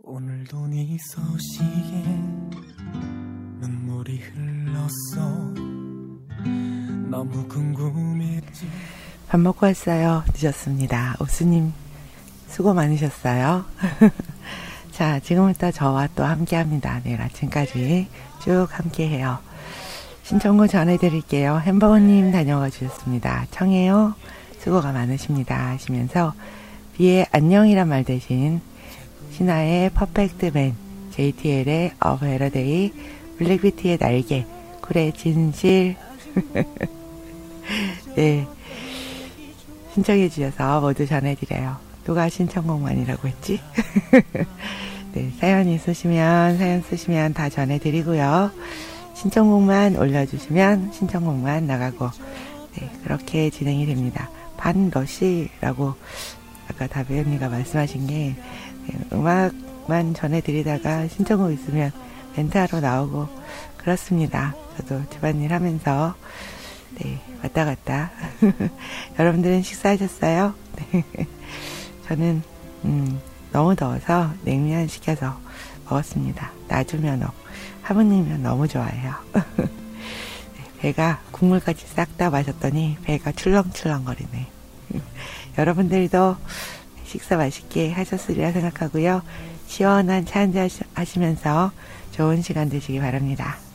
오늘도 네 소식에 눈물이 흘렀어. 너무 궁금했지. 밥 먹고 왔어요. 늦었습니다. 옥수님 수고 많으셨어요. 자, 지금부터 저와 또 함께 합니다. 내일 아침까지 쭉 함께 해요. 신청곡 전해드릴게요. 햄버거님 다녀가 주셨습니다. 청해요. 수고가 많으십니다 하시면서 비의 안녕이란 말 대신 신화의 퍼펙트 맨, JTL의 A Better Day, 블랙비티의 날개, 쿨의 진실 네, 신청해 주셔서 모두 전해드려요. 누가 신청곡만이라고 했지? 네, 사연 있으시면 사연 쓰시면 다 전해드리고요. 신청곡만 올려주시면 신청곡만 나가고, 네, 그렇게 진행이 됩니다. 반러시라고 아까 다배 언니가 말씀하신 게, 네, 음악만 전해드리다가 신청곡 있으면 멘트하러 나오고 그렇습니다. 저도 집안일 하면서 네, 왔다 갔다. 여러분들은 식사하셨어요? 네. 저는 너무 더워서 냉면 시켜서 먹었습니다. 나주면허 하모님면 너무 좋아해요. 네, 배가 국물까지 싹 다 마셨더니 배가 출렁출렁거리네. 여러분들도 식사 맛있게 하셨으리라 생각하고요. 시원한 차 한잔 하시면서 좋은 시간 되시기 바랍니다.